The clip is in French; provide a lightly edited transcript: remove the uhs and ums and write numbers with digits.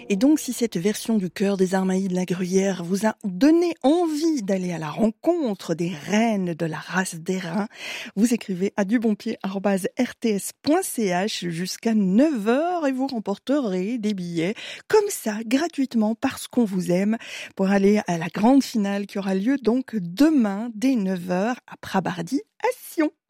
Et donc, si cette version du Chœur des Armailles de la Gruyère vous a donné envie d'aller à la rencontre des reines de la race d'airain, vous écrivez à dubonpied@rts.ch jusqu'à 9 heures et vous remporterez des billets comme ça, gratuitement, parce qu'on vous aime, pour aller à la grande finale qui aura lieu donc demain dès 9 heures à Prabardy à Sion.